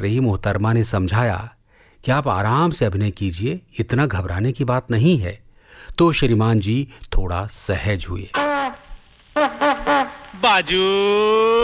रही मोहतरमा ने समझाया कि आप आराम से अभिनय कीजिए, इतना घबराने की बात नहीं है। तो श्रीमान जी थोड़ा सहज हुए। बाजू